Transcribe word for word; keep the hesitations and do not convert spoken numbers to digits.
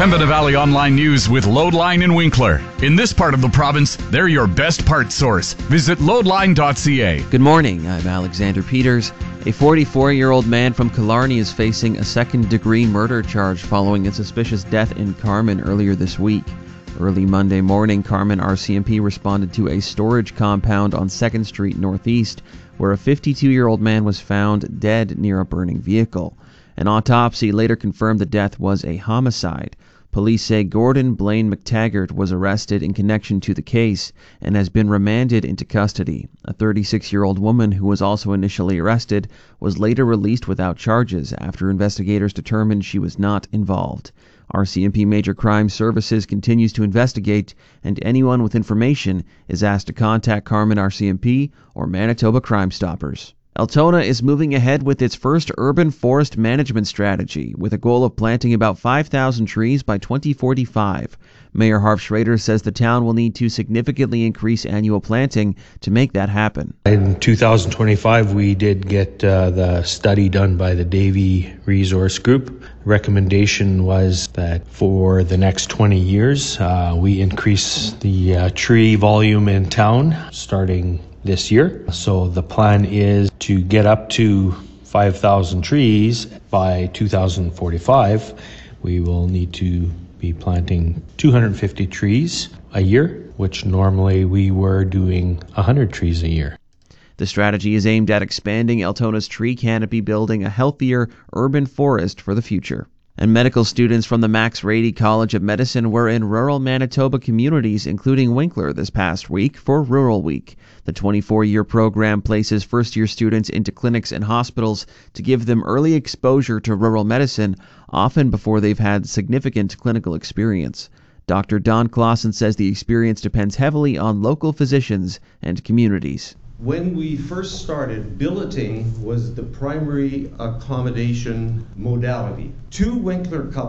Pembina Valley Online News with Loadline in Winkler. In this part of the province, they're your best parts source. Visit loadline dot c a. Good morning, I'm Alexander Peters. A forty-four-year-old man from Killarney is facing a second-degree murder charge following a suspicious death in Carman earlier this week. Early Monday morning, Carman R C M P responded to a storage compound on second Street Northeast, where a fifty-two-year-old man was found dead near a burning vehicle. An autopsy later confirmed the death was a homicide. Police say Gordon Blaine McTaggart was arrested in connection to the case and has been remanded into custody. A thirty-six-year-old woman who was also initially arrested was later released without charges after investigators determined she was not involved. R C M P Major Crime Services continues to investigate, and anyone with information is asked to contact Carman R C M P or Manitoba Crime Stoppers. Altona is moving ahead with its first urban forest management strategy, with a goal of planting about five thousand trees by twenty forty-five. Mayor Harv Schrader says the town will need to significantly increase annual planting to make that happen. In two thousand twenty-five, we did get uh, the study done by the Davie Resource Group. Recommendation was that for the next twenty years, uh, we increase the uh, tree volume in town starting this year. So the plan is to get up to five thousand trees by two thousand forty-five. We will need to be planting two hundred fifty trees a year, which normally we were doing one hundred trees a year. The strategy is aimed at expanding Altona's tree canopy, building a healthier urban forest for the future. And medical students from the Max Rady College of Medicine were in rural Manitoba communities, including Winkler, this past week for Rural Week. The twenty-four-year program places first-year students into clinics and hospitals to give them early exposure to rural medicine, often before they've had significant clinical experience. Doctor Don Clausen says the experience depends heavily on local physicians and communities. When we first started, billeting was the primary accommodation modality. Two Winkler couples